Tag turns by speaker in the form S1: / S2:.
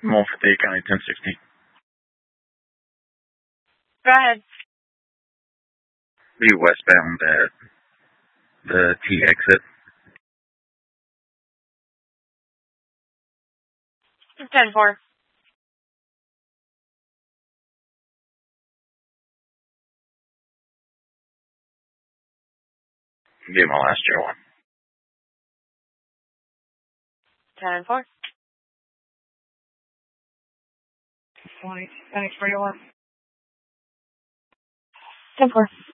S1: More for the County 1060.
S2: Go ahead.
S1: Be westbound at the T exit.
S2: 10-4.
S1: Be my last year one.
S2: 10-4.
S3: 20, Phoenix 41.
S2: 10-4.